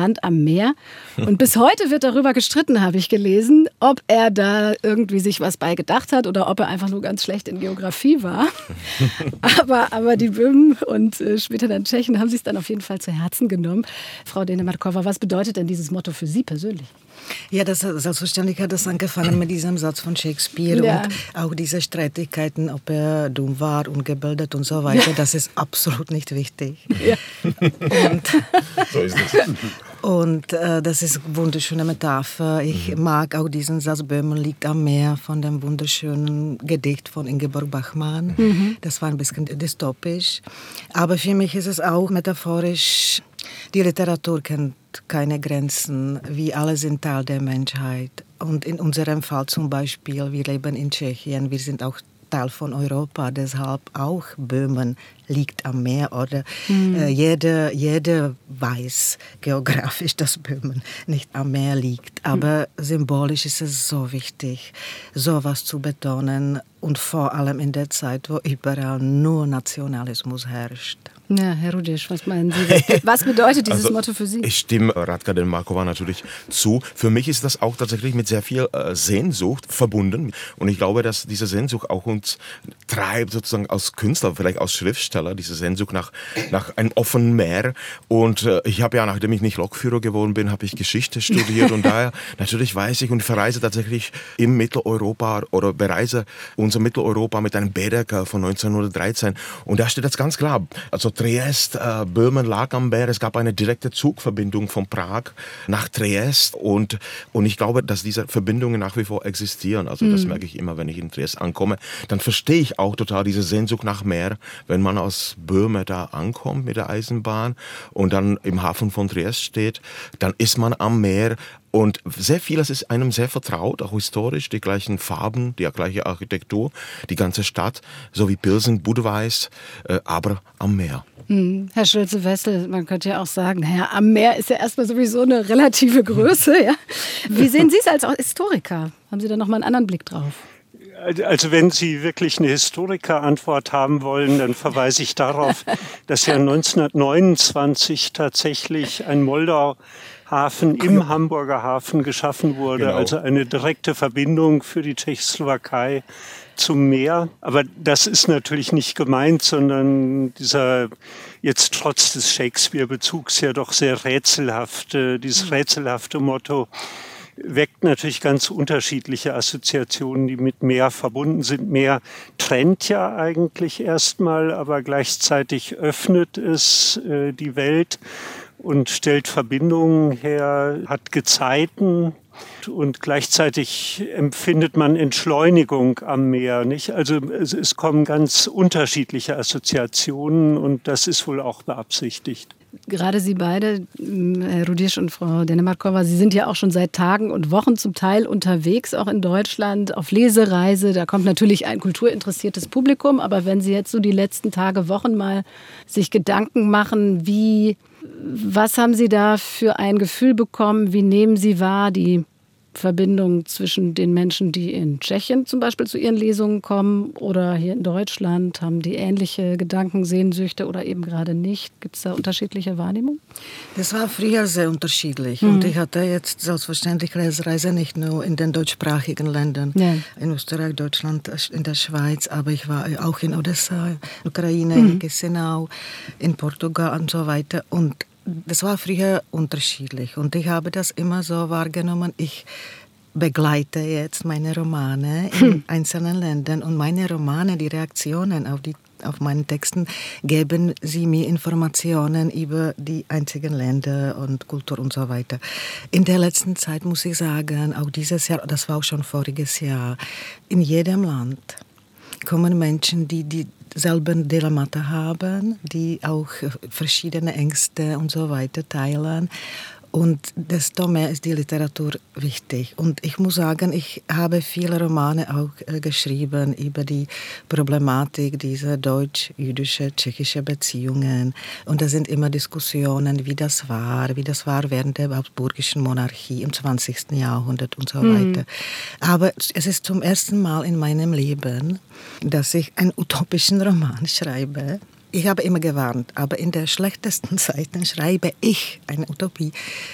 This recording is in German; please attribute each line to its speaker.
Speaker 1: Land am Meer. Und bis heute wird darüber gestritten, habe ich gelesen, ob er da irgendwie sich was bei gedacht hat oder ob er einfach nur ganz schlecht in Geografie war. aber die Böhmen und später dann Tschechen haben sich es dann auf jeden Fall zu Herzen genommen. Frau Denemarkova, was bedeutet denn dieses Motto für Sie persönlich?
Speaker 2: Ja, selbstverständlich hat das angefangen mit diesem Satz von Shakespeare und auch diese Streitigkeiten, ob er dumm war, ungebildet und so weiter, das ist absolut nicht wichtig. Ja.
Speaker 3: So ist es.
Speaker 2: Und das ist eine wunderschöne Metapher. Ich mag auch diesen Satz, Böhmen liegt am Meer, von dem wunderschönen Gedicht von Ingeborg Bachmann. Das war ein bisschen dystopisch. Aber für mich ist es auch metaphorisch, die Literatur kennt keine Grenzen. Wir alle sind Teil der Menschheit. Und in unserem Fall zum Beispiel, wir leben in Tschechien, wir sind auch Teil von Europa, deshalb auch Böhmen liegt am Meer oder jeder weiß geografisch, dass Böhmen nicht am Meer liegt. Aber symbolisch ist es so wichtig, sowas zu betonen und vor allem in der Zeit, wo überall nur Nationalismus herrscht.
Speaker 1: Ja, Herr Rudisch, was meinen Sie? Was bedeutet dieses Motto für Sie?
Speaker 3: Ich stimme Radka Denemarkova natürlich zu. Für mich ist das auch tatsächlich mit sehr viel Sehnsucht verbunden. Und ich glaube, dass diese Sehnsucht auch uns treibt, sozusagen als Künstler, vielleicht als Schriftsteller, diese Sehnsucht nach einem offenen Meer. Und ich habe ja, nachdem ich nicht Lokführer geworden bin, habe ich Geschichte studiert. Und daher natürlich weiß ich und verreise tatsächlich im Mitteleuropa oder bereise unser Mitteleuropa mit einem Baedeker von 1913. Und da steht das ganz klar. Also Triest, Böhmen lag am Meer. Es gab eine direkte Zugverbindung von Prag nach Triest. Und ich glaube, dass diese Verbindungen nach wie vor existieren. Also das merke ich immer, wenn ich in Triest ankomme. Dann verstehe ich auch total diese Sehnsucht nach Meer, wenn man aus Böhmen da ankommt mit der Eisenbahn und dann im Hafen von Triest steht. Dann ist man am Meer. Und sehr vieles ist einem sehr vertraut, auch historisch, die gleichen Farben, die gleiche Architektur, die ganze Stadt, so wie Pilsen, Budweis, aber am Meer.
Speaker 1: Herr Schulze-Wessel, man könnte ja auch sagen, naja, am Meer ist ja erstmal sowieso eine relative Größe. Ja? Wie sehen Sie es als Historiker? Haben Sie da noch mal einen anderen Blick drauf?
Speaker 4: Also wenn Sie wirklich eine Historikerantwort haben wollen, dann verweise ich darauf, dass ja 1929 tatsächlich ein Moldau-Hafen im Hamburger Hafen geschaffen wurde, genau. Also eine direkte Verbindung für die Tschechoslowakei zum Meer. Aber das ist natürlich nicht gemeint, sondern dieser jetzt trotz des Shakespeare-Bezugs ja doch sehr dieses rätselhafte Motto weckt natürlich ganz unterschiedliche Assoziationen, die mit Meer verbunden sind. Meer trennt ja eigentlich erstmal, aber gleichzeitig öffnet es die Welt und stellt Verbindungen her, hat Gezeiten und gleichzeitig empfindet man Entschleunigung am Meer, nicht? Also es kommen ganz unterschiedliche Assoziationen und das ist wohl auch beabsichtigt.
Speaker 1: Gerade Sie beide, Herr Rudisch und Frau Denemarkova, Sie sind ja auch schon seit Tagen und Wochen zum Teil unterwegs, auch in Deutschland, auf Lesereise. Da kommt natürlich ein kulturinteressiertes Publikum. Aber wenn Sie jetzt so die letzten Tage, Wochen mal sich Gedanken machen, was haben Sie da für ein Gefühl bekommen? Wie nehmen Sie wahr die Verbindung zwischen den Menschen, die in Tschechien zum Beispiel zu ihren Lesungen kommen oder hier in Deutschland? Haben die ähnliche Gedanken, Sehnsüchte oder eben gerade nicht? Gibt es da unterschiedliche Wahrnehmungen?
Speaker 2: Das war früher sehr unterschiedlich. Und ich hatte jetzt selbstverständlich Lesereise nicht nur in den deutschsprachigen Ländern, in Österreich, Deutschland, in der Schweiz, aber ich war auch in Odessa, Ukraine, in Chisinau, in Portugal und so weiter. Und das war früher unterschiedlich und ich habe das immer so wahrgenommen. Ich begleite jetzt meine Romane in einzelnen Ländern und meine Romane, die Reaktionen auf meine Texten, geben sie mir Informationen über die einzigen Länder und Kultur und so weiter. In der letzten Zeit muss ich sagen, auch dieses Jahr, das war auch schon voriges Jahr, in jedem Land kommen Menschen, die dieselben Dilemmata haben, die auch verschiedene Ängste und so weiter teilen. Und desto mehr ist die Literatur wichtig. Und ich muss sagen, ich habe viele Romane auch geschrieben über die Problematik dieser deutsch-jüdische-tschechische Beziehungen. Und da sind immer Diskussionen, wie das war während der habsburgischen Monarchie im 20. Jahrhundert und so weiter. Aber es ist zum ersten Mal in meinem Leben, dass ich einen utopischen Roman schreibe. Ich habe immer gewarnt, aber in der schlechtesten Zeiten schreibe ich eine Utopie.